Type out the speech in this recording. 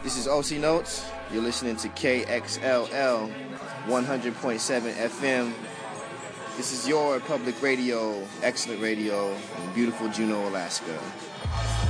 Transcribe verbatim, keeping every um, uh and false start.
This is O C Notes. You're listening to K X L L one hundred point seven F M. This is your public radio, excellent radio in beautiful Juneau, Alaska.